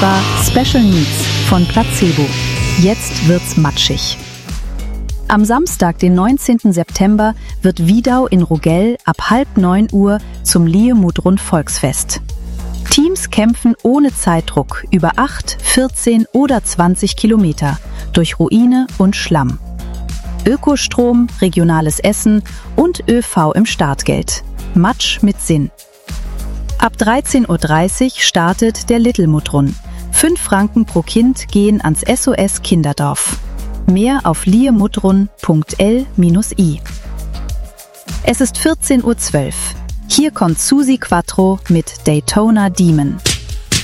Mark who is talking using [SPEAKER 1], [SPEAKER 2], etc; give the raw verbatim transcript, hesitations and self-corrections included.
[SPEAKER 1] war Special Needs von Placebo. Jetzt wird's matschig. Am Samstag, den neunzehnten September, wird Wiedau in Rogell ab halb neun Uhr zum Lihe-Mudrun Volksfest. Teams kämpfen ohne Zeitdruck über acht, vierzehn oder zwanzig Kilometer durch Ruine und Schlamm. Ökostrom, regionales Essen und ÖV im Startgeld. Matsch mit Sinn. Ab dreizehn Uhr dreißig startet der Little Mudrun. Fünf Franken pro Kind gehen ans S O S Kinderdorf. Mehr auf liemudrun punkt l i. Es ist vierzehn Uhr zwölf. Hier kommt Susi Quattro mit Daytona Demon.